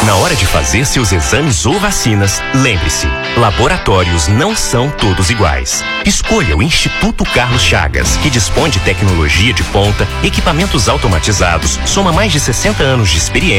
Na hora de fazer seus exames ou vacinas, lembre-se, laboratórios não são todos iguais. Escolha o Instituto Carlos Chagas, que dispõe de tecnologia de ponta, equipamentos automatizados, soma mais de 60 anos de experiência